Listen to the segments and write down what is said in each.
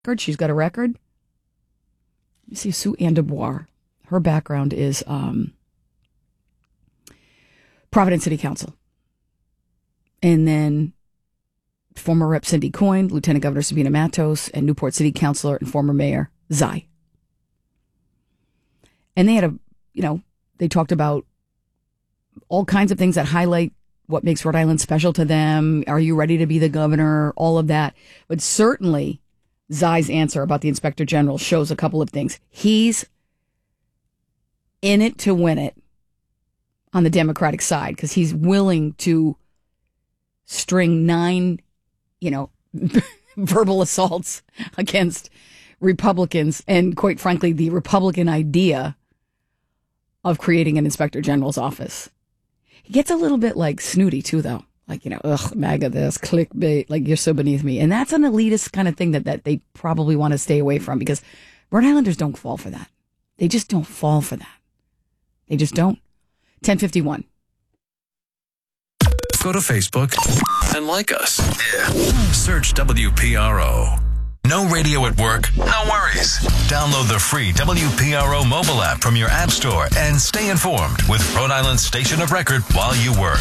She's got a record. You see Sue Ann DuBois. Her background is Providence City Council. And then former Rep. Cindy Coyne, Lieutenant Governor Sabina Matos, and Newport City Councilor and former Mayor Zai. And they had they talked about all kinds of things that highlight what makes Rhode Island special to them. Are you ready to be the governor? All of that. But certainly Zai's answer about the Inspector General shows a couple of things. He's in it to win it on the Democratic side because he's willing to string 9, verbal assaults against Republicans and, quite frankly, the Republican idea of creating an Inspector General's office. He gets a little bit snooty too, though. MAGA this, clickbait, you're so beneath me. And that's an elitist kind of thing that they probably want to stay away from because Rhode Islanders don't fall for that. They just don't fall for that. They just don't. 10:51. Go to Facebook and like us. Yeah. Search WPRO. No radio at work? No worries. Download the free WPRO mobile app from your app store and stay informed with Rhode Island's station of record while you work.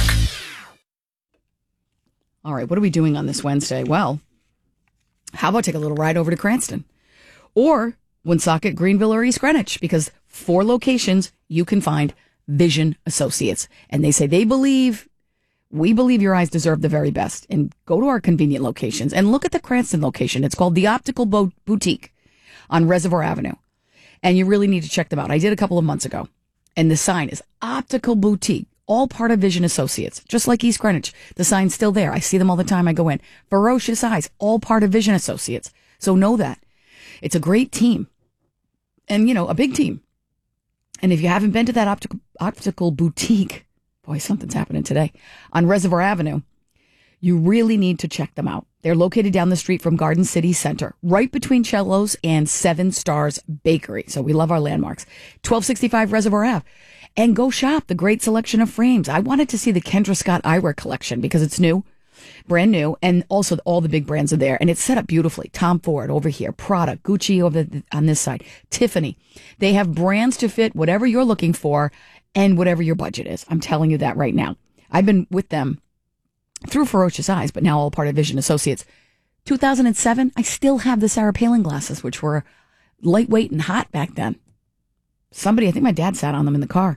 All right, what are we doing on this Wednesday? Well, how about take a little ride over to Cranston or Woonsocket, Greenville, or East Greenwich? Because 4 locations you can find Vision Associates. And they say we believe your eyes deserve the very best. And go to our convenient locations and look at the Cranston location. It's called the Optical Boutique on Reservoir Avenue. And you really need to check them out. I did a couple of months ago. And the sign is Optical Boutique, all part of Vision Associates. Just like East Greenwich. The sign's still there. I see them all the time I go in. Ferocious Eyes, all part of Vision Associates. So know that. It's a great team. And, a big team. And if you haven't been to that optical boutique, boy, something's happening today, on Reservoir Avenue, you really need to check them out. They're located down the street from Garden City Center, right between Cello's and 7 Stars Bakery. So we love our landmarks. 1265 Reservoir Ave. And go shop the great selection of frames. I wanted to see the Kendra Scott eyewear collection because it's new, brand new, and also all the big brands are there. And it's set up beautifully. Tom Ford over here, Prada, Gucci on this side, Tiffany. They have brands to fit whatever you're looking for and whatever your budget is. I'm telling you that right now. I've been with them through Ferocious Eyes, but now all part of Vision Associates. 2007, I still have the Sarah Palin glasses, which were lightweight and hot back then. I think my dad sat on them in the car.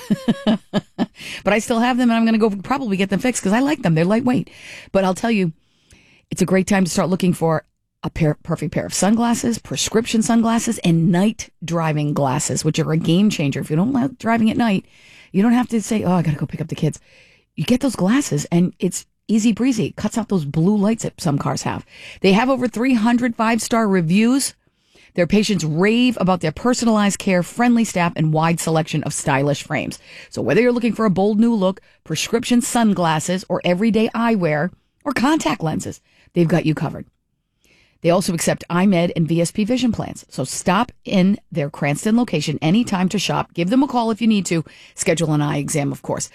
But I still have them, and I'm going to go probably get them fixed because I like them. They're lightweight. But I'll tell you, it's a great time to start looking for a perfect pair of sunglasses, prescription sunglasses, and night driving glasses, which are a game changer. If you don't like driving at night, you don't have to say, I got to go pick up the kids. You get those glasses, and it's easy breezy. It cuts out those blue lights that some cars have. They have over 300 5-star reviews. Their patients rave about their personalized care, friendly staff, and wide selection of stylish frames. So whether you're looking for a bold new look, prescription sunglasses, or everyday eyewear, or contact lenses, they've got you covered. They also accept iMed and VSP vision plans. So stop in their Cranston location anytime to shop. Give them a call if you need to. Schedule an eye exam, of course.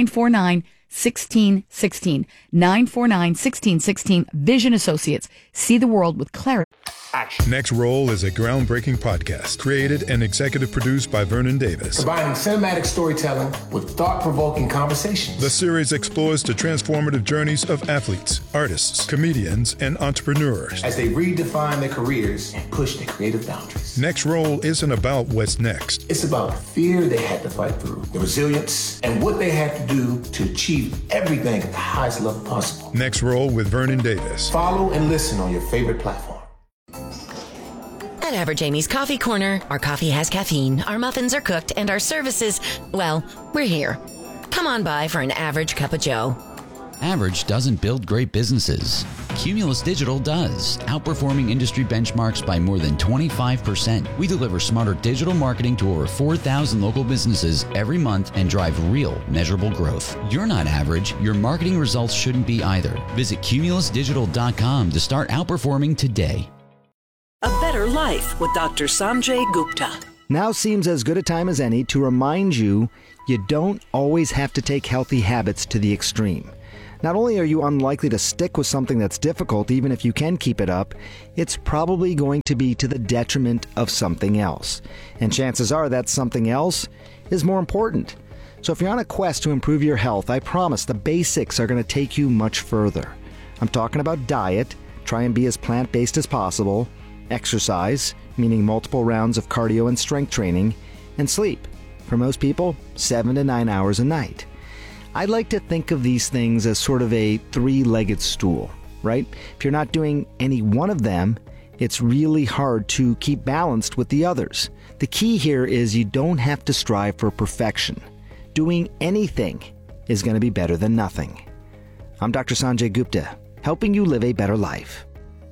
949-1616. 949-1616. Vision Associates. See the world with clarity. Action. Next Roll is a groundbreaking podcast created and executive produced by Vernon Davis. Combining cinematic storytelling with thought-provoking conversations. The series explores the transformative journeys of athletes, artists, comedians, and entrepreneurs as they redefine their careers and push their creative boundaries. Next Roll isn't about what's next. It's about the fear they had to fight through, the resilience, and what they had to do to achieve everything at the highest level possible. Next Roll with Vernon Davis. Follow and listen on your favorite platform. At Average Amy's Coffee Corner, our coffee has caffeine, our muffins are cooked, and our services, well, we're here. Come on by for an average cup of joe. Average doesn't build great businesses. Cumulus Digital does, outperforming industry benchmarks by more than 25%. We deliver smarter digital marketing to over 4,000 local businesses every month and drive real, measurable growth. You're not average. Your marketing results shouldn't be either. Visit cumulusdigital.com to start outperforming today. A better life with Dr. Sanjay Gupta. Now seems as good a time as any to remind you you don't always have to take healthy habits to the extreme. Not only are you unlikely to stick with something that's difficult, even if you can keep it up, it's probably going to be to the detriment of something else. And chances are that something else is more important. So if you're on a quest to improve your health, I promise the basics are going to take you much further. I'm talking about diet, try and be as plant-based as possible, exercise, meaning multiple rounds of cardio and strength training, and sleep. For most people, 7 to 9 hours a night. I'd like to think of these things as sort of a three-legged stool, right? If you're not doing any one of them, it's really hard to keep balanced with the others. The key here is you don't have to strive for perfection. Doing anything is going to be better than nothing. I'm Dr. Sanjay Gupta, helping you live a better life.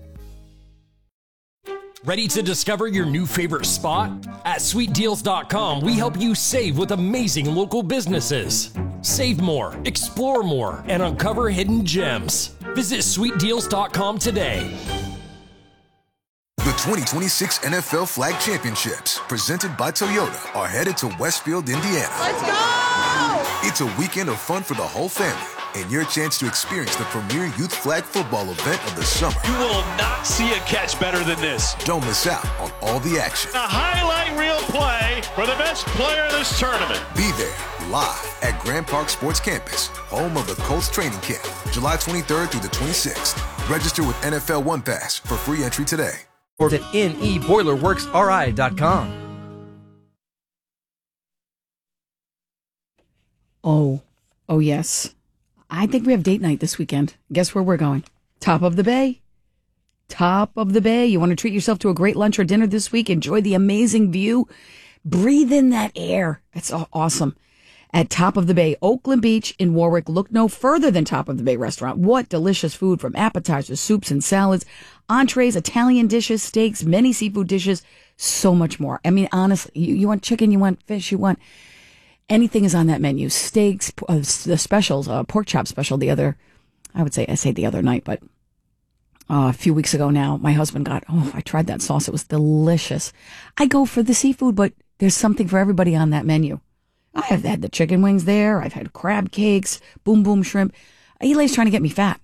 Ready to discover your new favorite spot? At sweetdeals.com, we help you save with amazing local businesses. Save more, explore more, and uncover hidden gems. Visit sweetdeals.com today. The 2026 NFL Flag Championships, presented by Toyota, are headed to Westfield, Indiana. Let's go! It's a weekend of fun for the whole family, and your chance to experience the premier youth flag football event of the summer. You will not see a catch better than this. Don't miss out on all the action. A highlight reel play for the best player of this tournament. Be there, live at Grand Park Sports Campus, home of the Colts training camp, July 23rd through the 26th. Register with NFL One Pass for free entry today. Visit NEBoilerWorksRI.com. Oh, yes. I think we have date night this weekend. Guess where we're going? Top of the Bay. Top of the Bay. You want to treat yourself to a great lunch or dinner this week? Enjoy the amazing view. Breathe in that air. It's awesome. At Top of the Bay, Oakland Beach in Warwick. Look no further than Top of the Bay Restaurant. What delicious food, from appetizers, soups and salads, entrees, Italian dishes, steaks, many seafood dishes, so much more. I mean, honestly, you want chicken, you want fish, you want anything is on that menu. Steaks, the specials, pork chop special I say the other night, but a few weeks ago now, my husband I tried that sauce. It was delicious. I go for the seafood, but there's something for everybody on that menu. I have had the chicken wings there. I've had crab cakes, boom boom shrimp. Eli's trying to get me fat.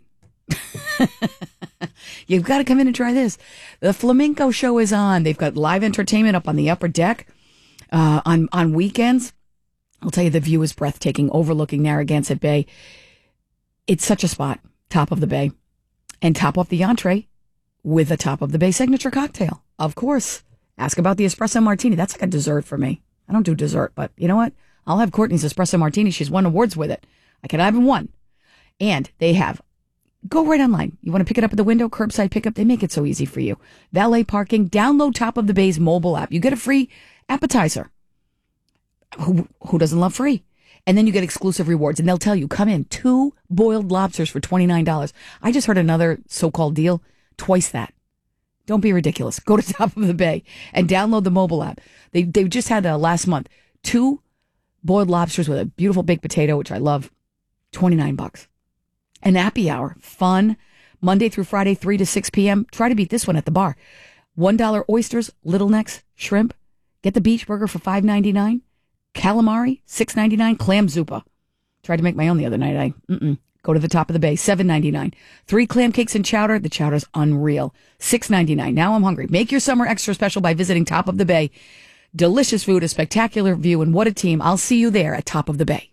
You've got to come in and try this. The flamenco show is on. They've got live entertainment up on the upper deck on weekends. I'll tell you, the view is breathtaking, overlooking Narragansett Bay. It's such a spot, Top of the Bay. And top off the entree with a Top of the Bay signature cocktail. Of course. Ask about the espresso martini. That's like a dessert for me. I don't do dessert, but you know what? I'll have Courtney's espresso martini. She's won awards with it. I can have one. And they have, go right online. You want to pick it up at the window, curbside pickup? They make it so easy for you. Valet parking. Download Top of the Bay's mobile app. You get a free appetizer. Who doesn't love free? And then you get exclusive rewards, and they'll tell you, come in, 2 boiled lobsters for $29. I just heard another so-called deal, twice that. Don't be ridiculous. Go to Top of the Bay and download the mobile app. They just had last month 2 boiled lobsters with a beautiful baked potato, which I love, $29. An happy hour, fun, Monday through Friday, 3 to 6 p.m. Try to beat this one at the bar. $1 oysters, little necks, shrimp. Get the beach burger for $5.99. Calamari, $6.99. Clam zuppa. Tried to make my own the other night. Go to the Top of the Bay, $7.99. 3 clam cakes and chowder. The chowder's unreal. $6.99. Now I'm hungry. Make your summer extra special by visiting Top of the Bay. Delicious food, a spectacular view, and what a team. I'll see you there at Top of the Bay.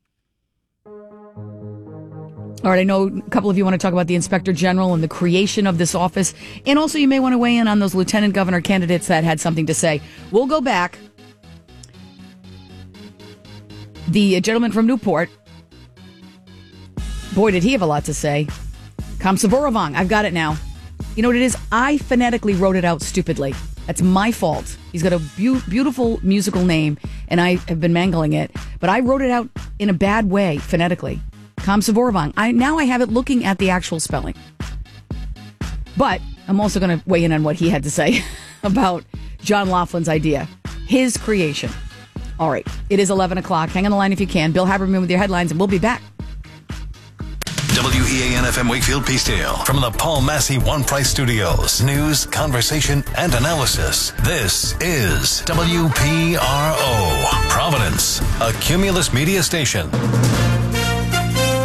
All right, I know a couple of you want to talk about the Inspector General and the creation of this office. And also you may want to weigh in on those Lieutenant Governor candidates that had something to say. We'll go back. The gentleman from Newport, boy, did he have a lot to say. Kamsavuravong, I've got it now. You know what it is? I phonetically wrote it out stupidly. That's my fault. He's got a beautiful musical name, and I have been mangling it. But I wrote it out in a bad way, phonetically. Kamsavuravong. Now I have it looking at the actual spelling. But I'm also going to weigh in on what he had to say about John Laughlin's idea. His creation. All right, it is 11 o'clock. Hang on the line if you can. Bill Haberman with your headlines, and we'll be back. WEAN-FM Wakefield Peacedale. From the Paul Massey One Price Studios. News, conversation, and analysis. This is WPRO. Providence, a Cumulus media station.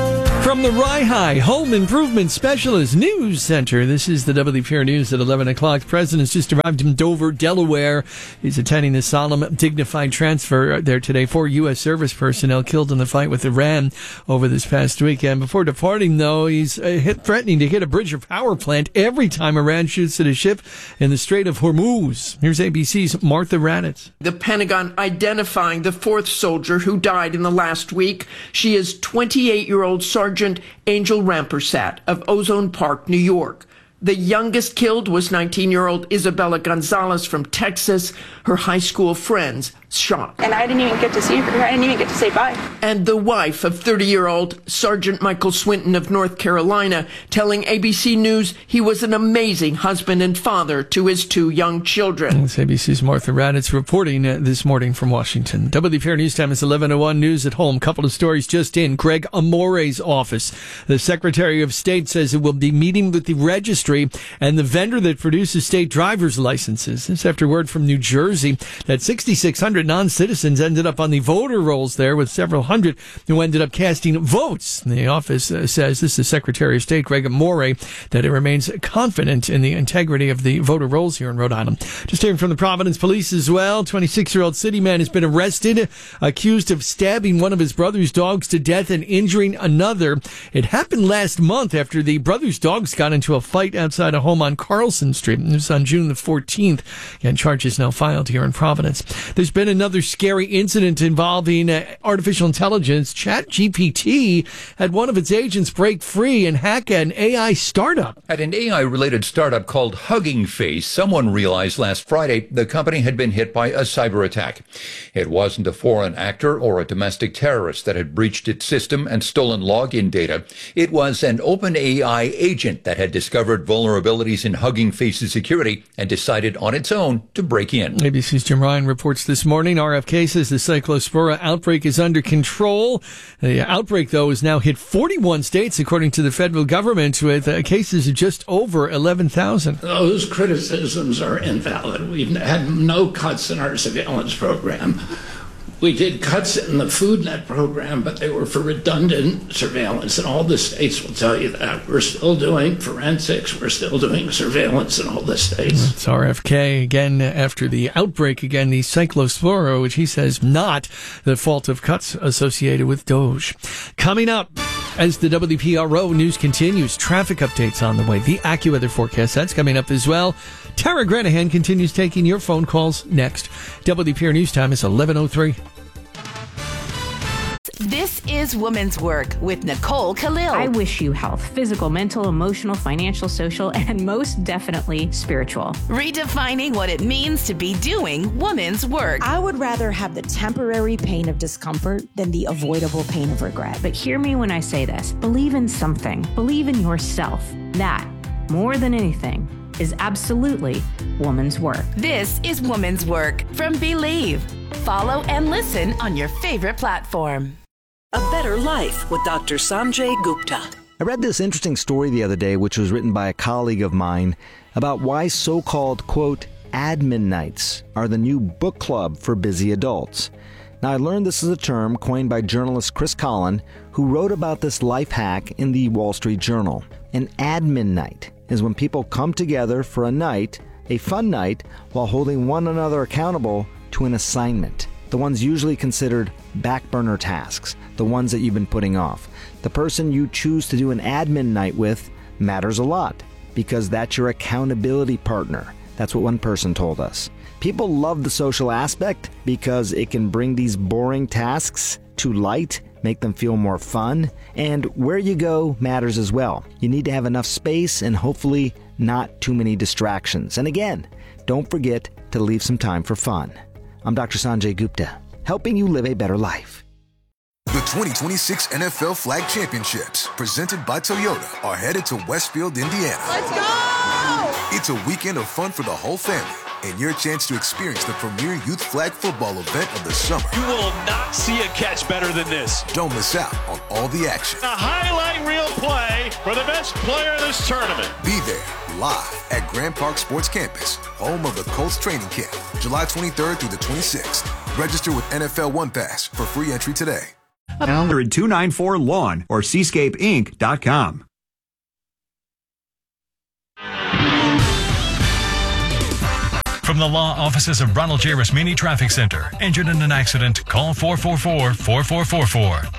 From the Rye Home Improvement Specialist News Center, this is the WPR News at 11 o'clock. The president's just arrived in Dover, Delaware. He's attending the solemn, dignified transfer there today. 4 U.S. service personnel killed in the fight with Iran over this past weekend. Before departing, though, he's threatening to hit a bridge or power plant every time Iran shoots at a ship in the Strait of Hormuz. Here's ABC's Martha Raddatz. The Pentagon identifying the 4th soldier who died in the last week. She is 28-year-old Sergeant Angel Rampersat of Ozone Park, New York. The youngest killed was 19-year-old Isabella Gonzalez from Texas. Her high school friends shot. And I didn't even get to see her. I didn't even get to say bye. And the wife of 30-year-old Sergeant Michael Swinton of North Carolina telling ABC News he was an amazing husband and father to his 2 young children. It's ABC's Martha Raddatz reporting this morning from Washington. WPR News Time is 11:01. News at home. Couple of stories just in. Greg Amore's office. The Secretary of State says it will be meeting with the registry and the vendor that produces state driver's licenses. This after word from New Jersey that 6,600 non-citizens ended up on the voter rolls there, with several hundred who ended up casting votes. The office says, this is Secretary of State Greg Amore, that it remains confident in the integrity of the voter rolls here in Rhode Island. Just hearing from the Providence police as well. 26-year-old city man has been arrested, accused of stabbing one of his brother's dogs to death and injuring another. It happened last month after the brother's dogs got into a fight outside a home on Carlson Street. It was on June the 14th. And charges now filed here in Providence. There's been another scary incident involving artificial intelligence. ChatGPT had one of its agents break free and hack an AI startup. At an AI-related startup called Hugging Face, someone realized last Friday the company had been hit by a cyber attack. It wasn't a foreign actor or a domestic terrorist that had breached its system and stolen login data. It was an OpenAI agent that had discovered vulnerabilities in Hugging Face's security and decided on its own to break in. ABC's Jim Ryan reports this morning. RFK says the Cyclospora outbreak is under control. The outbreak, though, has now hit 41 states, according to the federal government, with cases of just over 11,000. Those criticisms are invalid. We've had no cuts in our surveillance program. We did cuts in the FoodNet program, but they were for redundant surveillance, and all the states will tell you that. We're still doing forensics. We're still doing surveillance in all the states. It's RFK again after the outbreak. Again, the Cyclospora, which he says not the fault of cuts associated with Doge. Coming up, as the WPRO news continues, traffic updates on the way. The AccuWeather forecast, that's coming up as well. Tara Granahan continues taking your phone calls next. WPR News Time is 11:03. This is Women's Work with Nicole Khalil. I wish you health, physical, mental, emotional, financial, social, and most definitely spiritual. Redefining what it means to be doing women's work. I would rather have the temporary pain of discomfort than the avoidable pain of regret. But hear me when I say this. Believe in something. Believe in yourself. That, more than anything, is absolutely woman's work. This is Woman's Work from Believe. Follow and listen on your favorite platform. A Better Life with Dr. Sanjay Gupta. I read this interesting story the other day, which was written by a colleague of mine, about why so-called, quote, admin nights are the new book club for busy adults. Now, I learned this is a term coined by journalist Chris Collin, who wrote about this life hack in the Wall Street Journal. An admin night is when people come together for a night, a fun night, while holding one another accountable to an assignment. The ones usually considered back burner tasks, the ones that you've been putting off. The person you choose to do an admin night with matters a lot because that's your accountability partner. That's what one person told us. People love the social aspect because it can bring these boring tasks to light, make them feel more fun, and where you go matters as well. You need to have enough space and hopefully not too many distractions. And again, don't forget to leave some time for fun. I'm Dr. Sanjay Gupta, helping you live a better life. The 2026 NFL Flag Championships, presented by Toyota, are headed to Westfield, Indiana. Let's go! It's a weekend of fun for the whole family and your chance to experience the premier youth flag football event of the summer. You will not see a catch better than this. Don't miss out on all the action. A highlight reel play for the best player in this tournament. Be there live at Grand Park Sports Campus, home of the Colts training camp, July 23rd through the 26th. Register with NFL One Pass for free entry today. 294-LAWN or seascapeinc.com. From the law offices of Ronald J. Rasmini Traffic Center. Injured in an accident? Call 444-4444.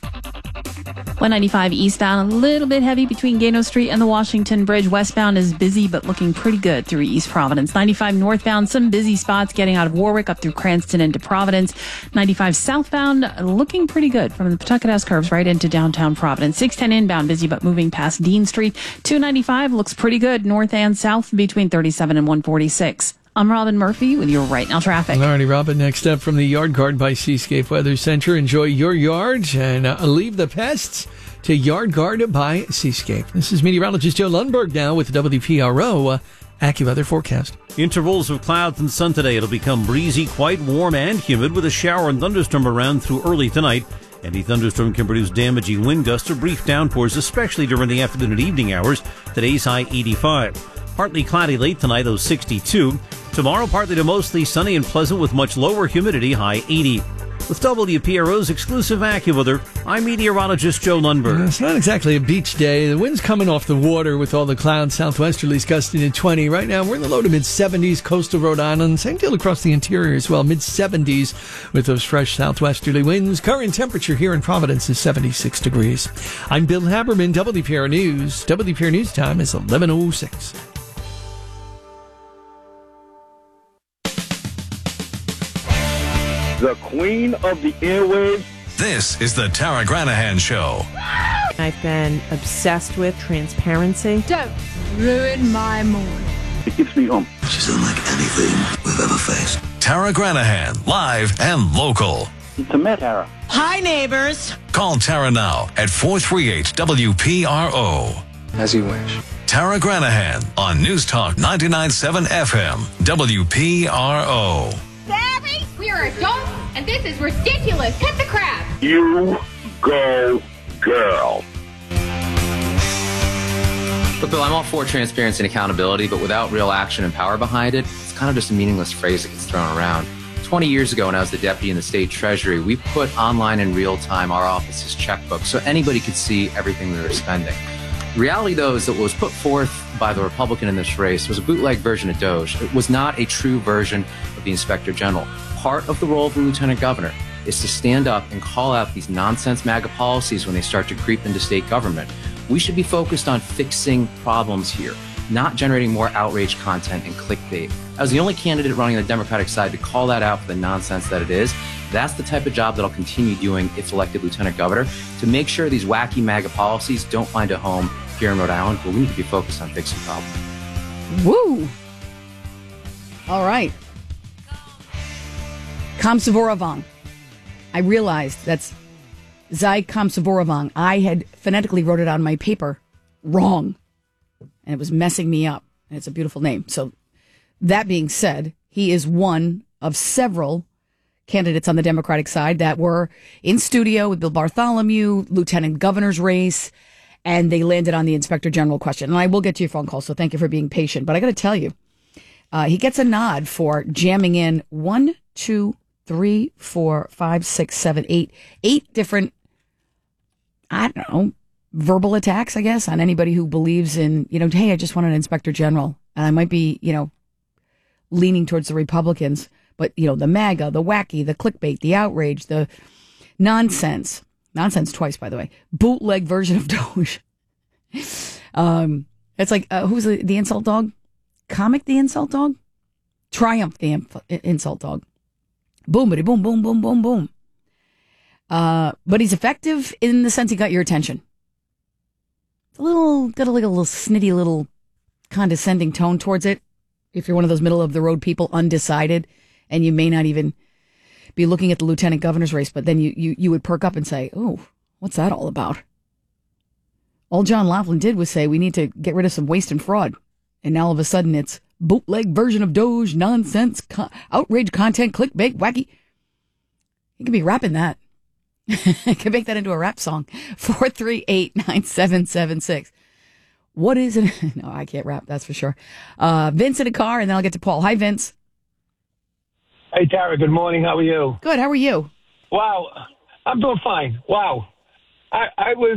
195 eastbound, a little bit heavy between Gano Street and the Washington Bridge. Westbound is busy, but looking pretty good through East Providence. 95 northbound, some busy spots getting out of Warwick up through Cranston into Providence. 95 southbound, looking pretty good from the Pawtucket S curves right into downtown Providence. 610 inbound, busy but moving past Dean Street. 295 looks pretty good north and south between 37 and 146. I'm Robin Murphy with your Right Now traffic. All righty, Robin. Next up from the Yard Guard by Seascape Weather Center. Enjoy your yard and leave the pests to Yard Guard by Seascape. This is meteorologist Joe Lundberg now with the WPRO AccuWeather forecast. Intervals of clouds and sun today. It'll become breezy, quite warm and humid with a shower and thunderstorm around through early tonight. Any thunderstorm can produce damaging wind gusts or brief downpours, especially during the afternoon and evening hours. Today's high 85. Partly cloudy late tonight, though 62. Tomorrow, partly to mostly sunny and pleasant with much lower humidity, high 80. With WPRO's exclusive AccuWeather, I'm meteorologist Joe Lundberg. It's not exactly a beach day. The wind's coming off the water with all the clouds, southwesterlies gusting at 20. Right now, we're in the low to mid-70s, coastal Rhode Island. Same deal across the interior as well, mid-70s with those fresh southwesterly winds. Current temperature here in Providence is 76 degrees. I'm Bill Haberman, WPRO News. WPRO News time is 11:06. The queen of the airwaves. This is the Tara Granahan Show. I've been obsessed with transparency. Don't ruin my morning. It keeps me home. She's unlike anything we've ever faced. Tara Granahan, live and local. It's a Met, Tara. Hi, neighbors. Call Tara now at 438-WPRO. As you wish. Tara Granahan on News Talk 99.7 FM, WPRO. Barry, we are adults, and this is ridiculous. Cut the crap. You go, girl. Look, Bill, I'm all for transparency and accountability, but without real action and power behind it, it's kind of just a meaningless phrase that gets thrown around. 20 years ago, when I was the deputy in the state treasury, we put online in real time our office's checkbook so anybody could see everything we were spending. The reality, though, is that what was put forth by the Republican in this race was a bootleg version of DOJ. It was not a true version of the Inspector General. Part of the role of the Lieutenant Governor is to stand up and call out these nonsense MAGA policies when they start to creep into state government. We should be focused on fixing problems here, not generating more outrage content and clickbait. I was the only candidate running on the Democratic side to call that out for the nonsense that it is. That's the type of job that I'll continue doing if elected Lieutenant Governor, to make sure these wacky MAGA policies don't find a home here in Rhode Island, but we need to be focused on fixing problems. Woo! All right. Kamsavorivong. I realized that's Zai Kamsavorivong. I had phonetically wrote it on my paper wrong, and it was messing me up. And it's a beautiful name. So that being said, he is one of several candidates on the Democratic side that were in studio with Bill Bartholomew, Lieutenant Governor's race, and they landed on the Inspector General question. And I will get to your phone call, so thank you for being patient. But I got to tell you, he gets a nod for jamming in 1, 2, 3, 4, 5, 6, 7, 8 different, I don't know, verbal attacks, I guess, on anybody who believes in, hey, I just want an Inspector General. And I might be, leaning towards the Republicans. But, the MAGA, the wacky, the clickbait, the outrage, the nonsense twice, by the way, bootleg version of DOJ. It's like, who's the insult dog? Comic the insult dog? Triumph the insult dog. Boomity boom, boom, boom, boom, boom. But he's effective in the sense he got your attention. Got a little snitty, little condescending tone towards it. If you're one of those middle of the road people, undecided, and you may not even be looking at the lieutenant governor's race, but then you would perk up and say, oh, what's that all about? All John Laughlin did was say, we need to get rid of some waste and fraud. And now all of a sudden it's bootleg version of DOJ, nonsense, outrage content, clickbait, wacky. You could be rapping that. I could make that into a rap song. 438-9776. What is it? No, I can't rap, that's for sure. Vince in a car, and then I'll get to Paul. Hi, Vince. Hey, Tara, good morning. How are you? Good, how are you? Wow. I'm doing fine. Wow. I was,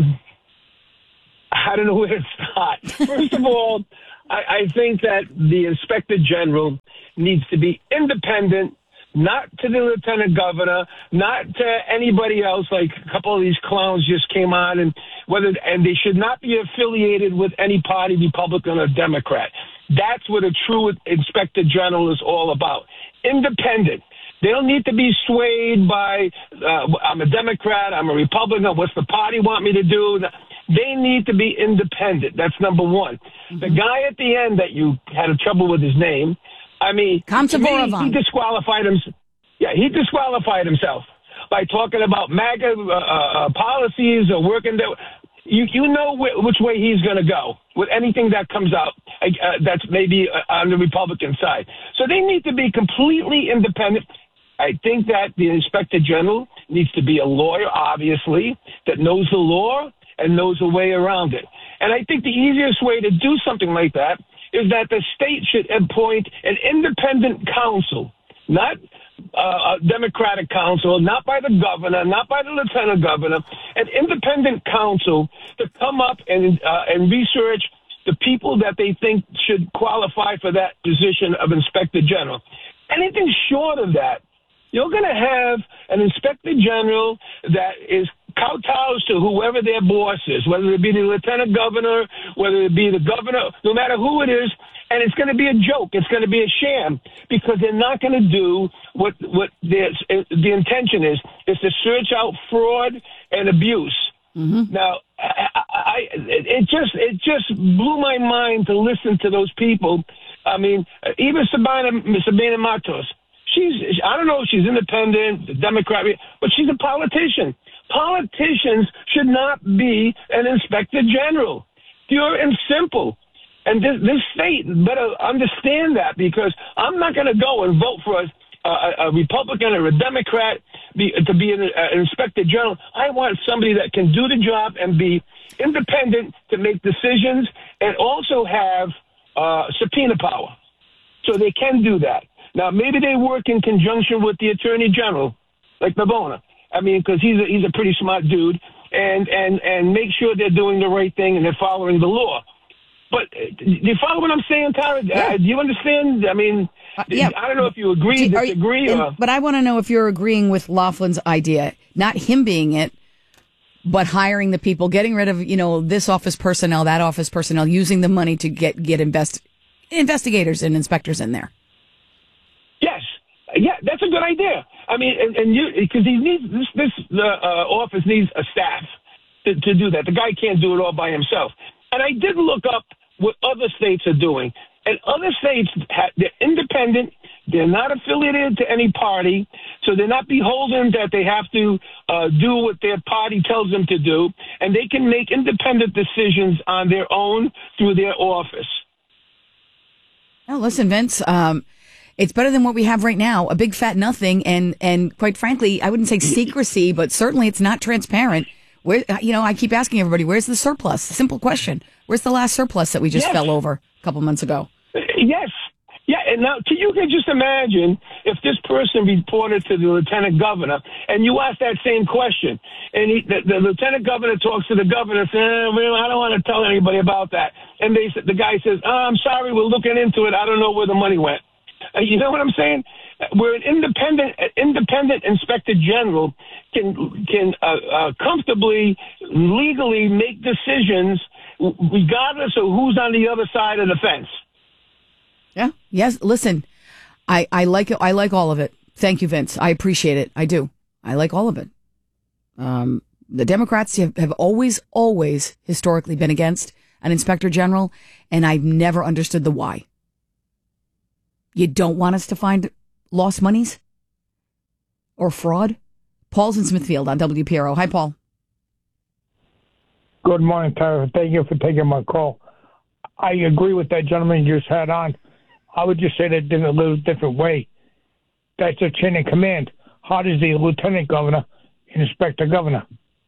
I don't know where to start. First of all, I think that the Inspector General needs to be independent, not to the Lieutenant Governor, not to anybody else. Like a couple of these clowns just came on, and they should not be affiliated with any party, Republican or Democrat. That's what a true Inspector General is all about. Independent. They don't need to be swayed by, I'm a Democrat, I'm a Republican, what's the party want me to do? They need to be independent. That's number one. Mm-hmm. The guy at the end that you had trouble with his name, I mean, he disqualified himself. Yeah, he disqualified himself by talking about MAGA policies or working there. You know which way he's going to go with anything that comes out that's maybe on the Republican side. So they need to be completely independent. I think that the Inspector General needs to be a lawyer, obviously, that knows the law and knows a way around it. And I think the easiest way to do something like that is that the state should appoint an independent counsel, not a Democratic counsel, not by the governor, not by the lieutenant governor, an independent counsel to come up and research the people that they think should qualify for that position of Inspector General. Anything short of that, you're going to have an Inspector General that is kowtows to whoever their boss is, whether it be the lieutenant governor, whether it be the governor, no matter who it is, and it's going to be a joke. It's going to be a sham because they're not going to do what the intention is to search out fraud and abuse. Mm-hmm. Now, it just blew my mind to listen to those people. I mean, even Sabina Matos. I don't know if she's independent, Democrat, but she's a politician. Politicians should not be an Inspector General. Pure and simple. And this state better understand that, because I'm not going to go and vote for a Republican or a Democrat to be an Inspector General. I want somebody that can do the job and be independent to make decisions and also have subpoena power. So they can do that. Now, maybe they work in conjunction with the Attorney General, like Navona. I mean, because he's a pretty smart dude, and make sure they're doing the right thing and they're following the law. But do you follow what I'm saying, Tara? Yeah. Do you understand? I mean, I don't know if you agree, disagree. But I want to know if you're agreeing with Laughlin's idea, not him being it, but hiring the people, getting rid of, this office personnel, that office personnel, using the money to get investigators and inspectors in there. Yes. Yeah, that's a good idea. I mean, because he needs this office needs a staff to do that. The guy can't do it all by himself. And I did look up what other states are doing. And other states, they're independent. They're not affiliated to any party. So they're not beholden that they have to do what their party tells them to do. And they can make independent decisions on their own through their office. Oh, listen, Vince, it's better than what we have right now, a big fat nothing. And quite frankly, I wouldn't say secrecy, but certainly it's not transparent. Where, I keep asking everybody, where's the surplus? Simple question. Where's the last surplus that we just fell over a couple months ago? Yes. Yeah, and now you can just imagine if this person reported to the lieutenant governor and you ask that same question, and the lieutenant governor talks to the governor and says, I don't want to tell anybody about that. And the guy says, I'm sorry, we're looking into it. I don't know where the money went. You know what I'm saying? Where an independent Inspector General can comfortably, legally make decisions regardless of who's on the other side of the fence. Yeah. Yes. Listen, I like it. I like all of it. Thank you, Vince. I appreciate it. I do. I like all of it. The Democrats have always historically been against an Inspector General, and I've never understood the why. You don't want us to find lost monies or fraud? Paul's in Smithfield on WPRO. Hi, Paul. Good morning, Tara. Thank you for taking my call. I agree with that gentleman you just had on. I would just say that in a little different way. That's a chain of command. How does the lieutenant governor and inspector governor?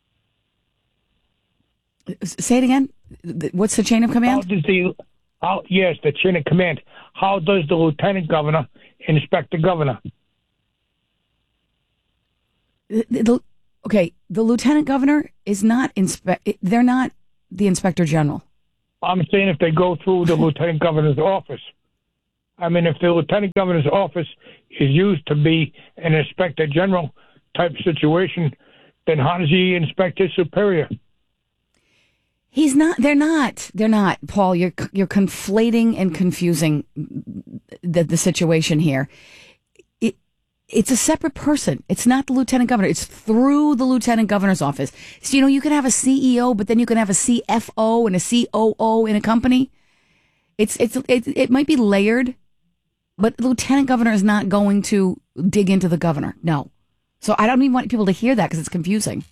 Say it again. What's the chain of command? Yes, the chain of command. How does the lieutenant governor inspect the governor? Okay, the lieutenant governor is not they're not the inspector general. I'm saying if they go through the lieutenant governor's office. I mean, if the lieutenant governor's office is used to be an inspector general type situation, then how does he inspect his superior? He's not. They're not. They're not. Paul, you're conflating and confusing the situation here. It's a separate person. It's not the lieutenant governor. It's through the lieutenant governor's office. So, you can have a CEO, but then you can have a CFO and a COO in a company. It might be layered, but the lieutenant governor is not going to dig into the governor. No. So I don't even want people to hear that because it's confusing.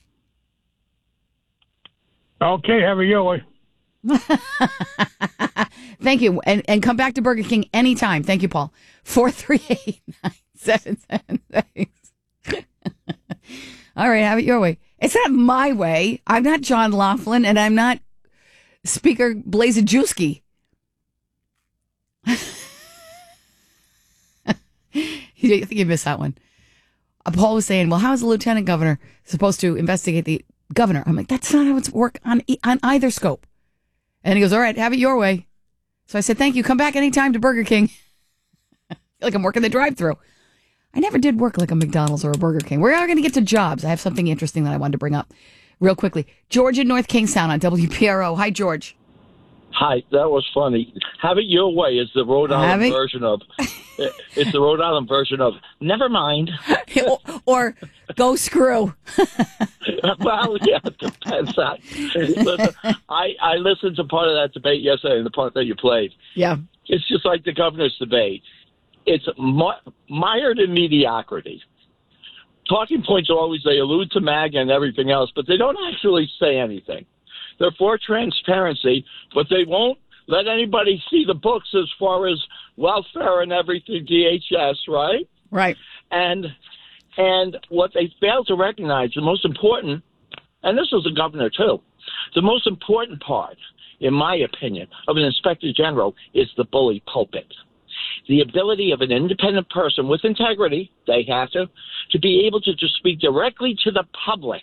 Okay, have a your way. Thank you. And come back to Burger King anytime. Thank you, Paul. 438-9776. All right, have it your way. It's not my way. I'm not John Laughlin, and I'm not Speaker Blazejewski. I think you missed that one. Paul was saying, well, how is the lieutenant governor supposed to investigate the governor? I'm like, that's not how it's work on either scope. And he goes, all right, have it your way. So I said, thank you. Come back anytime to Burger King. I feel like I'm working the drive-thru. I never did work like a McDonald's or a Burger King. We're going to get to jobs. I have something interesting that I wanted to bring up real quickly. George in North Kingstown on WPRO. Hi, George. Hi, that was funny. Have it your way is the Rhode Island version of. It's the Rhode Island version of. Never mind. or go screw. Well, yeah, it depends. Listen, I listened to part of that debate yesterday, the part that you played. Yeah, it's just like the governor's debate. It's mired in mediocrity. Talking points are always they allude to MAGA and everything else, but they don't actually say anything. They're for transparency, but they won't let anybody see the books as far as welfare and everything, DHS, right? Right. And what they fail to recognize, the most important, and this was the governor too, the most important part, in my opinion, of an inspector general is the bully pulpit. The ability of an independent person with integrity, they have to be able to just speak directly to the public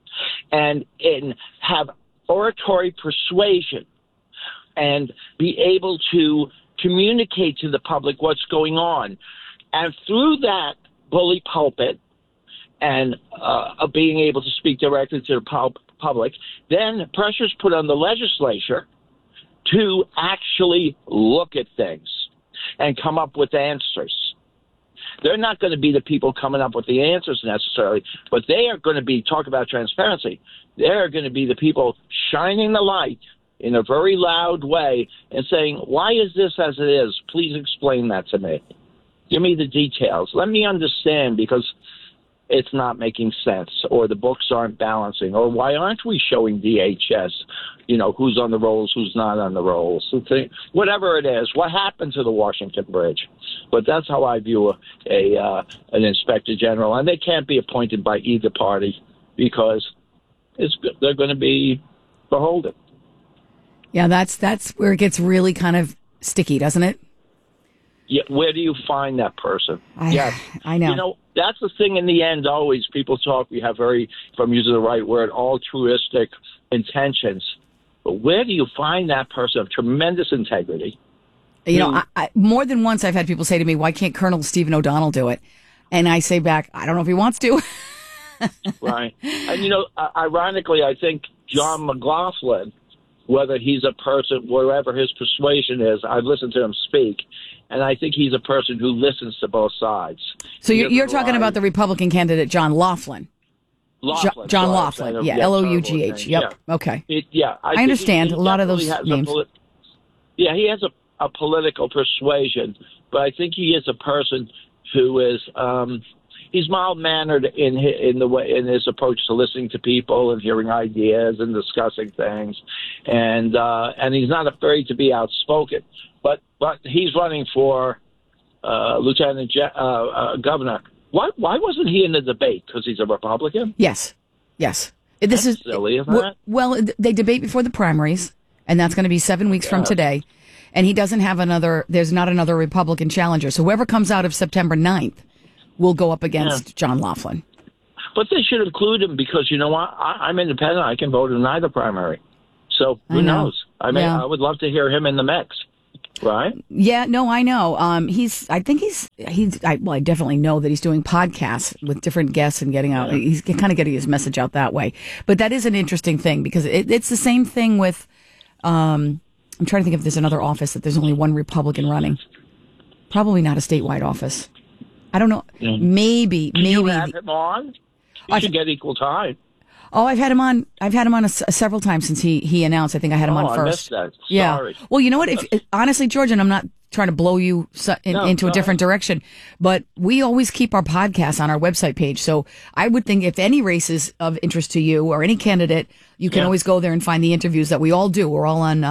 and have oratory persuasion and be able to communicate to the public what's going on. And through that bully pulpit and being able to speak directly to the public, then pressure's put on the legislature to actually look at things and come up with answers. They're not going to be the people coming up with the answers necessarily, but they are going to be, talk about transparency, they're going to be the people shining the light in a very loud way and saying, why is this as it is? Please explain that to me. Give me the details. Let me understand, because it's not making sense, or the books aren't balancing, or why aren't we showing DHS, who's on the rolls, who's not on the rolls, whatever it is. What happened to the Washington Bridge? But that's how I view an inspector general, and they can't be appointed by either party because they're going to be beholden. Yeah, that's where it gets really kind of sticky, doesn't it? Yeah, where do you find that person? Yes, I know. That's the thing in the end, always. People talk, we have if I'm using the right word, altruistic intentions. But where do you find that person of tremendous integrity? I more than once I've had people say to me, why can't Colonel Stephen O'Donnell do it? And I say back, I don't know if he wants to. Right. And, ironically, I think John McLaughlin, whether he's a person, wherever his persuasion is, I've listened to him speak, and I think he's a person who listens to both sides. So you're talking about the Republican candidate, John Laughlin. John Laughlin. Yeah, L-O-U-G-H. Yep. Yeah. Okay. I understand a lot of those names. He has a political persuasion, but I think he is a person who is he's mild-mannered in his approach to listening to people and hearing ideas and discussing things, and he's not afraid to be outspoken. But he's running for lieutenant governor. Why wasn't he in the debate? Because he's a Republican? Yes. This is silly, isn't it? Well, they debate before the primaries, and that's going to be 7 weeks from today. And he doesn't have there's not another Republican challenger. So whoever comes out of September 9th will go up against John Laughlin. But they should include him because, you know what? I'm independent. I can vote in either primary. So who knows? I mean, I would love to hear him in the mix. Right? Yeah, no, I know. I definitely know that he's doing podcasts with different guests and getting out. He's kind of getting his message out that way. But that is an interesting thing because it's the same thing with, I'm trying to think if there's another office that there's only one Republican running. Probably not a statewide office. I don't know. Yeah. Maybe. You have him on? You should get equal time. Oh, I've had him on. I've had him on several times since he announced. I think I had him on first. I missed that. Yeah. Sorry. Well, you know what? Honestly, George, and I'm not trying to blow you into a different direction, but we always keep our podcasts on our website page. So I would think if any race is of interest to you or any candidate, you can always go there and find the interviews that we all do. We're all on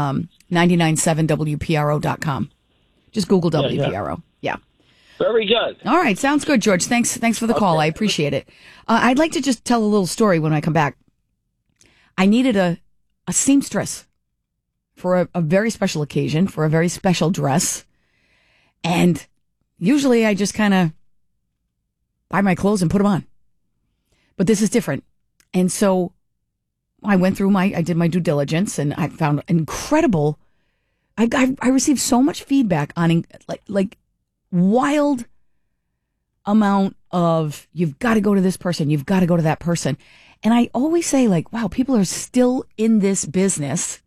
997wpro.com. Just Google WPRO. Yeah. Very good. All right. Sounds good, George. Thanks for the call. I appreciate it. I'd like to just tell a little story when I come back. I needed a seamstress for a very special occasion, for a very special dress. And usually I just kind of buy my clothes and put them on. But this is different. And so I went through I did my due diligence and I found incredible. I received so much feedback on like wild amount of, you've got to go to this person, you've got to go to that person. And I always say, like, wow, people are still in this business.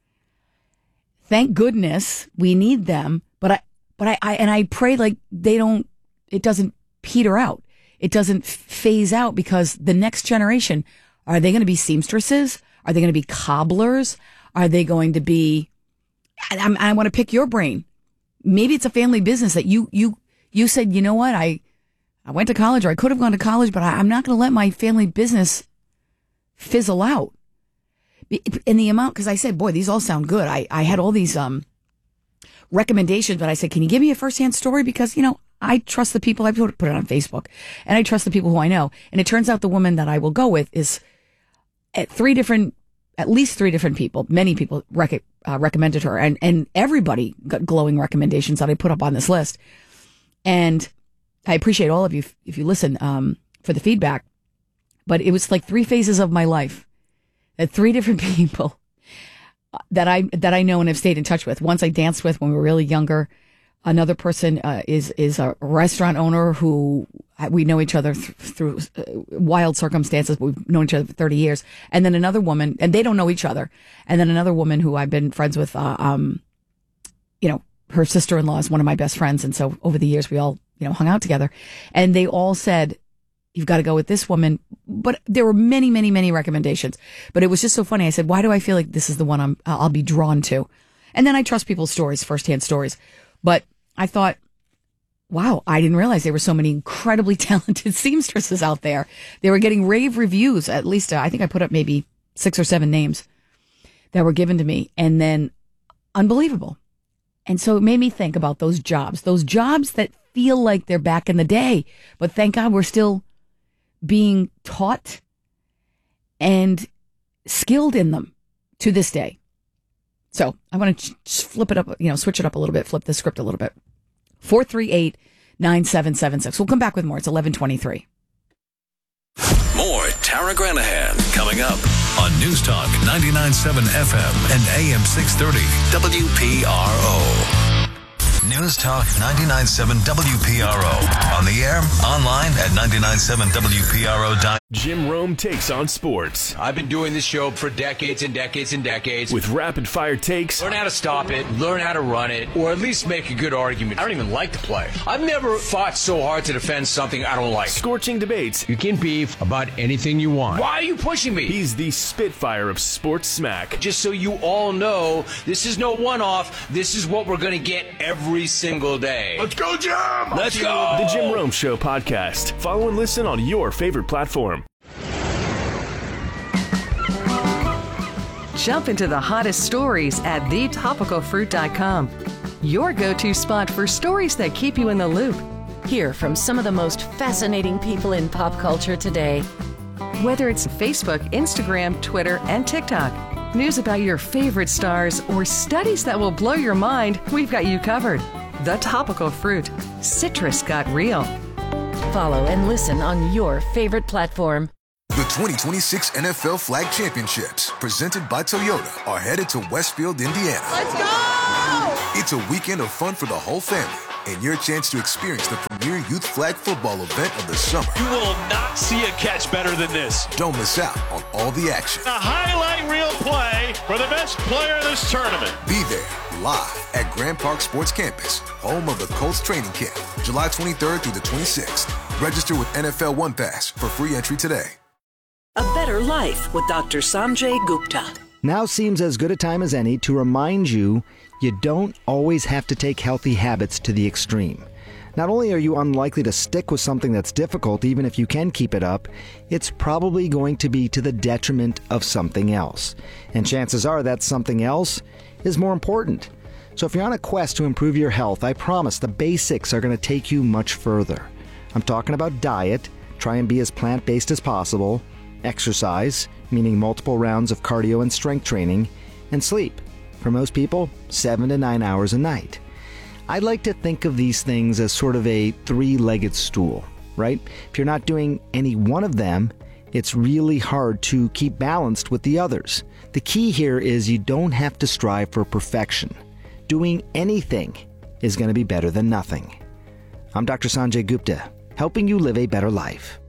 Thank goodness we need them. But I pray like it doesn't peter out. It doesn't phase out because the next generation, are they going to be seamstresses? Are they going to be cobblers? Are they going to be, I want to pick your brain. Maybe it's a family business that you said, you know what, I went to college, or I could have gone to college, but I'm not going to let my family business fizzle out. In the amount, because I said, boy, these all sound good. I had all these recommendations, but I said, can you give me a firsthand story? Because, I trust the people. I put it on Facebook, and I trust the people who I know. And it turns out the woman that I will go with is at least three different people. Many people recommended her, and everybody got glowing recommendations that I put up on this list. And I appreciate all of you if you listen for the feedback. But it was like three phases of my life, that three different people that I know and have stayed in touch with. Once I danced with when we were really younger. Another person is a restaurant owner who we know each other through wild circumstances. We've known each other for 30 years. And then another woman, and they don't know each other. And then another woman who I've been friends with, her sister-in-law is one of my best friends. And so over the years, we all, hung out together. And they all said, you've got to go with this woman. But there were many, many, many recommendations. But it was just so funny. I said, why do I feel like this is the one I'll be drawn to? And then I trust people's stories, firsthand stories. But I thought, wow, I didn't realize there were so many incredibly talented seamstresses out there. They were getting rave reviews. At least I think I put up maybe 6 or 7 names that were given to me, and then unbelievable. And so it made me think about those jobs that feel like they're back in the day, but thank God we're still being taught and skilled in them to this day. So I want to flip it up, switch it up a little bit, flip the script a little bit. 438-9776. We'll come back with more. It's 11:23. More Tara Granahan coming up on News Talk 99.7 FM and AM 630 WPRO. News Talk 99.7 WPRO. On the air, online at 997WPRO.com. Jim Rome takes on sports. I've been doing this show for decades and decades and decades. With rapid fire takes. Learn how to stop it, learn how to run it, or at least make a good argument. I don't even like to play. I've never fought so hard to defend something I don't like. Scorching debates. You can beef about anything you want. Why are you pushing me? He's the Spitfire of sports smack. Just so you all know, this is no one-off. This is what we're going to get every single day. Let's go, Jim! Let's go! The Jim Rome Show podcast. Follow and listen on your favorite platform. Jump into the hottest stories at thetopicalfruit.com. Your go-to spot for stories that keep you in the loop. Hear from some of the most fascinating people in pop culture today. Whether it's Facebook, Instagram, Twitter, and TikTok, news about your favorite stars, or studies that will blow your mind, we've got you covered. The Topical Fruit. Citrus got real. Follow and listen on your favorite platform. The 2026 NFL Flag Championships, presented by Toyota, are headed to Westfield, Indiana. Let's go! It's a weekend of fun for the whole family and your chance to experience the premier youth flag football event of the summer. You will not see a catch better than this. Don't miss out on all the action. A highlight reel play for the best player in this tournament. Be there live at Grand Park Sports Campus, home of the Colts training camp, July 23rd through the 26th. Register with NFL One Pass for free entry today. A better life with Dr. Sanjay Gupta. Now seems as good a time as any to remind you don't always have to take healthy habits to the extreme. Not only are you unlikely to stick with something that's difficult, even if you can keep it up, it's probably going to be to the detriment of something else. And chances are that something else is more important. So if you're on a quest to improve your health, I promise the basics are going to take you much further. I'm talking about diet, try and be as plant-based as possible, exercise, meaning multiple rounds of cardio and strength training, and sleep. For most people, 7 to 9 hours a night. I'd like to think of these things as sort of a three-legged stool, right? If you're not doing any one of them, it's really hard to keep balanced with the others. The key here is you don't have to strive for perfection. Doing anything is going to be better than nothing. I'm Dr. Sanjay Gupta, helping you live a better life.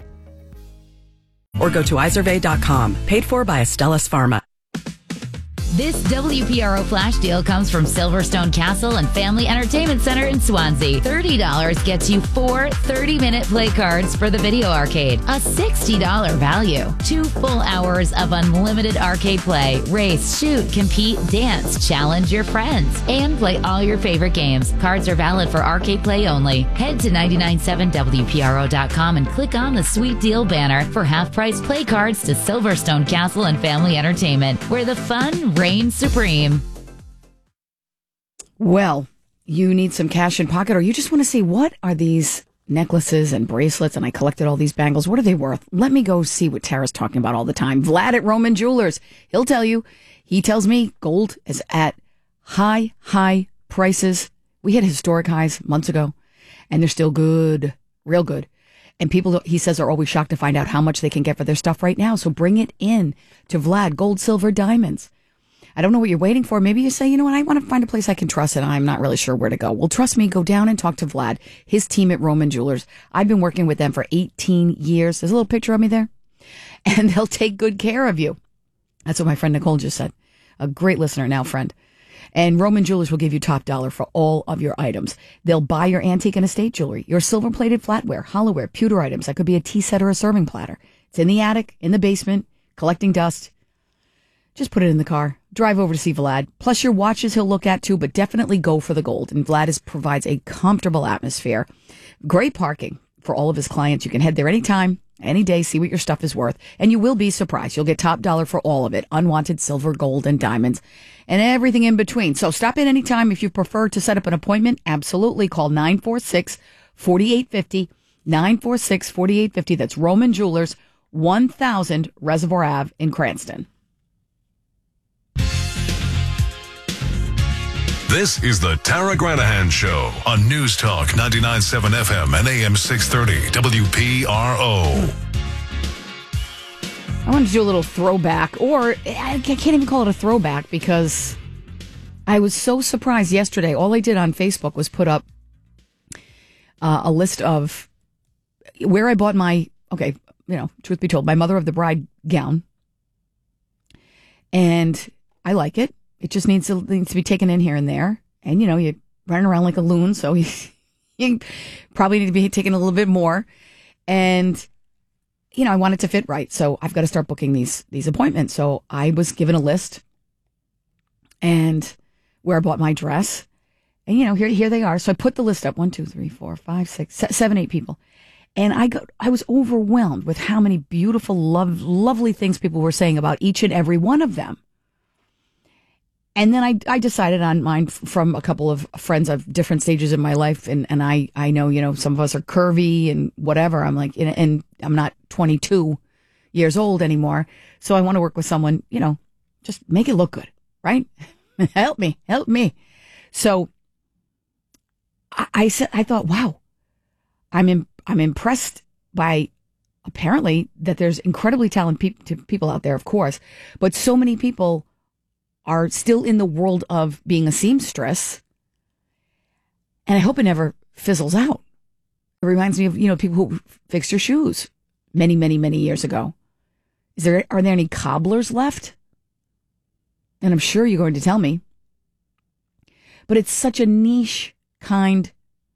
Or go to iZervay.com, paid for by Astellas Pharma. This WPRO flash deal comes from Silverstone Castle and Family Entertainment Center in Swansea. $30 gets you 4 30-minute play cards for the video arcade. A $60 value. 2 full hours of unlimited arcade play. Race, shoot, compete, dance, challenge your friends, and play all your favorite games. Cards are valid for arcade play only. Head to 997WPRO.com and click on the Sweet Deal banner for half-price play cards to Silverstone Castle and Family Entertainment, where the fun reigns supreme. Well, you need some cash in pocket, or you just want to see what are these necklaces and bracelets, and I collected all these bangles. What are they worth? Let me go see what Tara's talking about all the time. Vlad at Roman Jewelers. He'll tell you. He tells me gold is at high prices. We hit historic highs months ago, and they're still good, real good. And people, he says, are always shocked to find out how much they can get for their stuff right now. So bring it in to Vlad, gold, silver, diamonds. I don't know what you're waiting for. Maybe you say, you know what, I want to find a place I can trust and I'm not really sure where to go. Well, trust me, go down and talk to Vlad, his team at Roman Jewelers. I've been working with them for 18 years. There's a little picture of me there. And they'll take good care of you. That's what my friend Nicole just said. A great listener, now friend. And Roman Jewelers will give you top dollar for all of your items. They'll buy your antique and estate jewelry, your silver-plated flatware, hollowware, pewter items. That could be a tea set or a serving platter. It's in the attic, in the basement, collecting dust. Just put it in the car. Drive over to see Vlad. Plus your watches he'll look at too, but definitely go for the gold. And Vlad provides a comfortable atmosphere. Great parking for all of his clients. You can head there anytime, any day, see what your stuff is worth. And you will be surprised. You'll get top dollar for all of it. Unwanted silver, gold, and diamonds, and everything in between. So stop in anytime. If you prefer to set up an appointment, absolutely. Call 946-4850. 946-4850. That's Roman Jewelers, 1000 Reservoir Ave in Cranston. This is the Tara Granahan Show on News Talk 99.7 FM and AM 630 WPRO. I want to do a little throwback, or I can't even call it a throwback because I was so surprised yesterday. All I did on Facebook was put up a list of where I bought my, truth be told, my Mother of the Bride gown. And I like it. It just needs to be taken in here and there. And, you're running around like a loon, so you probably need to be taking a little bit more. And, I want it to fit right. So I've got to start booking these appointments. So I was given a list and where I bought my dress. And, here they are. So I put the list up. 1, 2, 3, 4, 5, 6, 7, 8 people. And I was overwhelmed with how many beautiful, lovely things people were saying about each and every one of them. And then I decided on mine from a couple of friends of different stages in my life. And I know, some of us are curvy and whatever. I'm like, and I'm not 22 years old anymore. So I want to work with someone, just make it look good, right? Help me. So I thought, wow, I'm I'm impressed by apparently that there's incredibly talented people out there, of course, but so many people are still in the world of being a seamstress. And I hope it never fizzles out. It reminds me of, people who fixed your shoes many, many, many years ago. Are there any cobblers left? And I'm sure you're going to tell me. But it's such a niche kind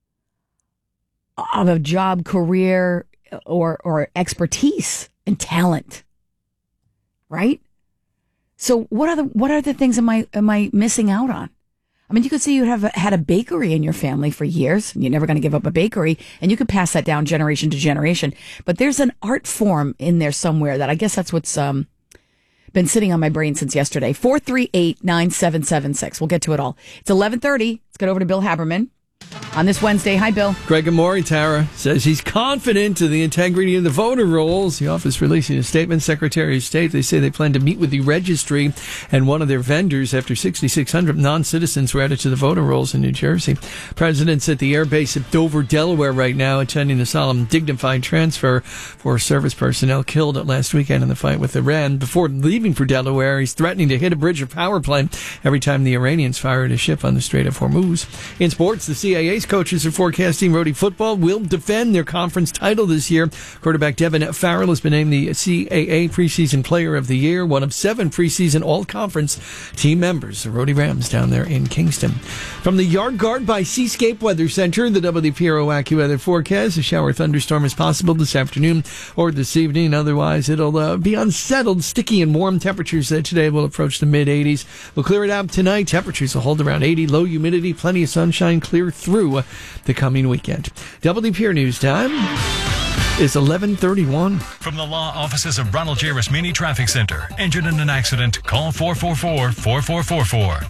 of a job, career, or expertise and talent, right? So what are the things am I missing out on? I mean, you could say you have had a bakery in your family for years, and you're never going to give up a bakery, and you could pass that down generation to generation. But there's an art form in there somewhere that I guess that's what's been sitting on my brain since yesterday. 438-9776. We'll get to it all. It's 11:30. Let's get over to Bill Haberman on this Wednesday. Hi, Bill. Greg Amore, Tara, says he's confident in the integrity of the voter rolls. The office releasing a statement. Secretary of State, they say they plan to meet with the registry and one of their vendors after 6,600 non-citizens were added to the voter rolls in New Jersey. President's at the airbase at Dover, Delaware right now, attending the solemn dignified transfer for service personnel killed last weekend in the fight with Iran. Before leaving for Delaware, he's threatening to hit a bridge or power plant every time the Iranians fire at a ship on the Strait of Hormuz. In sports, the CAA's coaches are forecasting Rhody football will defend their conference title this year. Quarterback Devin Farrell has been named the CAA preseason player of the year, one of 7 preseason all-conference team members. The Rhody Rams down there in Kingston. From the Yard Guard by Seascape Weather Center, the WPRO AccuWeather forecast, a shower thunderstorm is possible this afternoon or this evening. Otherwise, it'll be unsettled, sticky and warm. Temperatures today will approach the mid-80s. We'll clear it out tonight. Temperatures will hold around 80, low humidity, plenty of sunshine, clear through the coming weekend. WPR News Time is 11:31. From the law offices of Ronald J. Rasmini Traffic Center. Injured in an accident? Call 444-4444.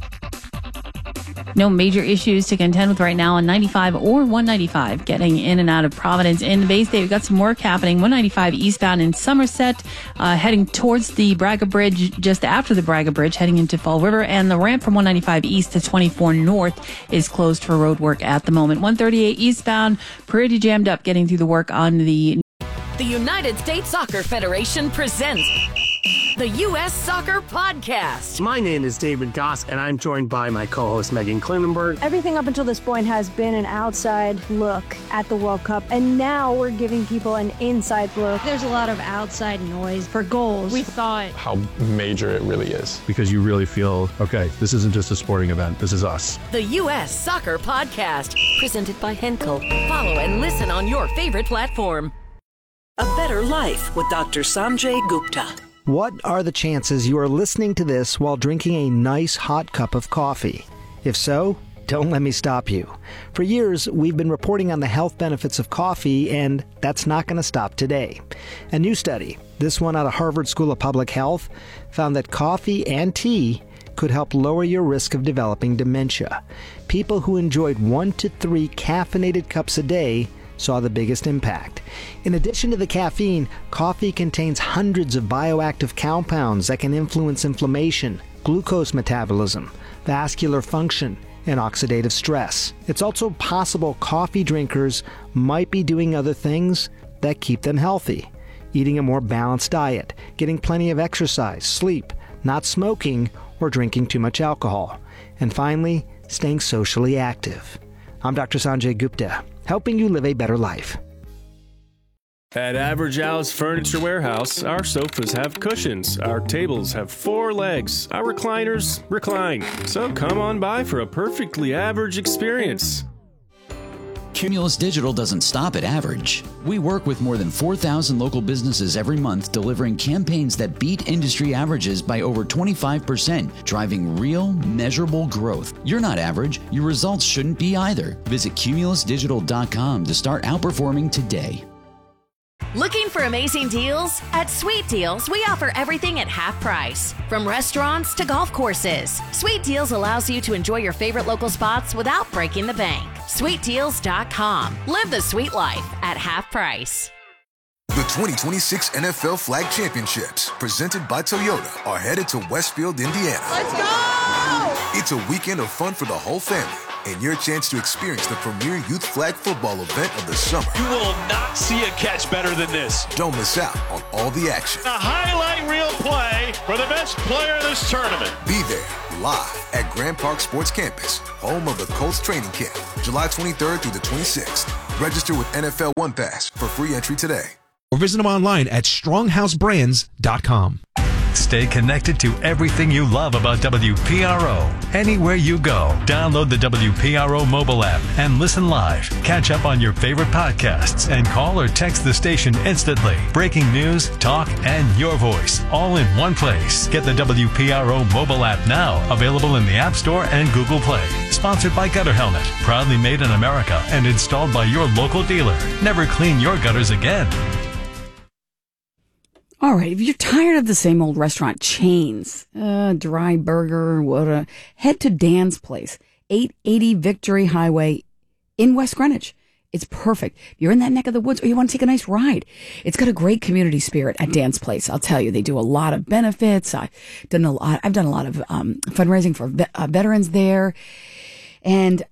No major issues to contend with right now on 95 or 195 getting in and out of Providence. In the Bay State, we've got some work happening. 195 eastbound in Somerset, heading towards the Braga Bridge, just after the Braga Bridge, heading into Fall River. And the ramp from 195 east to 24 north is closed for road work at the moment. 138 eastbound, pretty jammed up getting through the work on the... The United States Soccer Federation presents the U.S. Soccer Podcast. My name is David Goss, and I'm joined by my co-host Megan Klinenberg. Everything up until this point has been an outside look at the World Cup, and now we're giving people an inside look. There's a lot of outside noise for goals. We thought how major it really is. Because you really feel, okay, this isn't just a sporting event, this is us. The U.S. Soccer Podcast, presented by Henkel. Follow and listen on your favorite platform. A Better Life with Dr. Sanjay Gupta. What are the chances you are listening to this while drinking a nice hot cup of coffee? If so, don't let me stop you. For years, we've been reporting on the health benefits of coffee, and that's not going to stop today. A new study, this one out of Harvard School of Public Health, found that coffee and tea could help lower your risk of developing dementia. People who enjoyed 1 to 3 caffeinated cups a day saw the biggest impact. In addition to the caffeine, coffee contains hundreds of bioactive compounds that can influence inflammation, glucose metabolism, vascular function, and oxidative stress. It's also possible coffee drinkers might be doing other things that keep them healthy. Eating a more balanced diet, getting plenty of exercise, sleep, not smoking, or drinking too much alcohol. And finally, staying socially active. I'm Dr. Sanjay Gupta, helping you live a better life. At Average Al's Furniture Warehouse, our sofas have cushions, our tables have 4 legs, our recliners recline. So come on by for a perfectly average experience. Cumulus Digital doesn't stop at average. We work with more than 4,000 local businesses every month, delivering campaigns that beat industry averages by over 25%, driving real, measurable growth. You're not average. Your results shouldn't be either. Visit cumulusdigital.com to start outperforming today. Looking for amazing deals? At Sweet Deals, we offer everything at half price. From restaurants to golf courses, Sweet Deals allows you to enjoy your favorite local spots without breaking the bank. SweetDeals.com. Live the sweet life at half price. The 2026 NFL Flag Championships, presented by Toyota, are headed to Westfield, Indiana. Let's go! It's a weekend of fun for the whole family. and your chance to experience the premier youth flag football event of the summer. You will not see a catch better than this. Don't miss out on all the action. A highlight reel play for the best player in this tournament. Be there live at Grand Park Sports Campus, home of the Colts training camp, July 23rd through the 26th. Register with NFL One Pass for free entry today. Or visit them online at stronghouseBrands.com. Stay connected to everything you love about WPRO. Anywhere you go, download the WPRO mobile app and listen live. Catch up on your favorite podcasts and call or text the station instantly. Breaking news, talk, and your voice all in one place. Get the WPRO mobile app now, available in the App Store and Google Play. Sponsored by Gutter Helmet, proudly made in America and installed by your local dealer. Never clean your gutters again. All right, if you're tired of the same old restaurant chains, dry burger, head to Dan's Place, 880 Victory Highway in West Greenwich. It's perfect. If you're in that neck of the woods or you want to take a nice ride, it's got a great community spirit at Dan's Place. I'll tell you, they do a lot of benefits. I've done a lot of fundraising for veterans there. And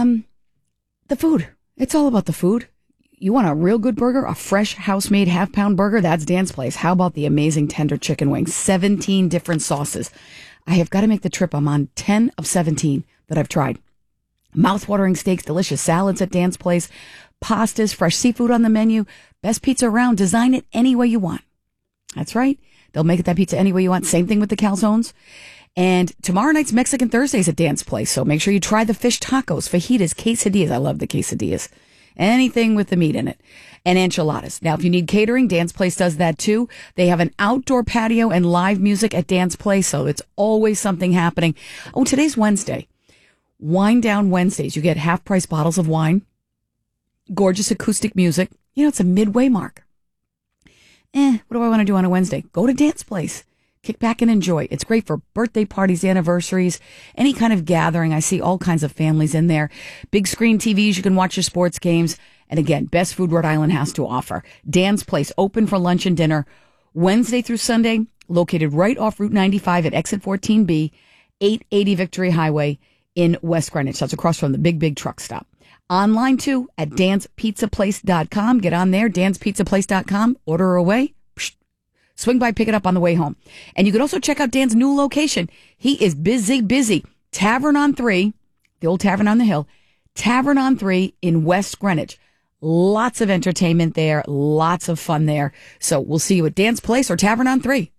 the food, it's all about the food. You want a real good burger, a fresh house-made half-pound burger? That's Dan's Place. How about the amazing tender chicken wings? 17 different sauces. I have got to make the trip. I'm on 10 of 17 that I've tried. Mouth-watering steaks, delicious salads at Dan's Place, pastas, fresh seafood on the menu, best pizza around. Design it any way you want. That's right. They'll make it that pizza any way you want. Same thing with the calzones. And tomorrow night's Mexican Thursdays at Dan's Place. So make sure you try the fish tacos, fajitas, quesadillas. I love the quesadillas. Anything with the meat in it. And enchiladas. Now, if you need catering, Dan's Place does that too. They have an outdoor patio and live music at Dan's Place, so it's always something happening. Oh, today's Wednesday. Wine Down Wednesdays. You get half-price bottles of wine, gorgeous acoustic music. You know, it's a midway mark. What do I want to do on a Wednesday? Go to Dan's Place. Kick back and enjoy. It's great for birthday parties, anniversaries, any kind of gathering. I see all kinds of families in there. Big screen TVs, you can watch your sports games. And again, best food Rhode Island has to offer. Dan's Place, open for lunch and dinner, Wednesday through Sunday, located right off Route 95 at exit 14B, 880 Victory Highway in West Greenwich. That's across from the big truck stop. Online too at danspizzaplace.com. Get on there, danspizzaplace.com, order away. Swing by, pick it up on the way home. And you can also check out Dan's new location. He is busy. Tavern on 3, the old Tavern on the Hill, Tavern on 3 in West Greenwich. Lots of entertainment there, lots of fun there. So we'll see you at Dan's Place or Tavern on 3.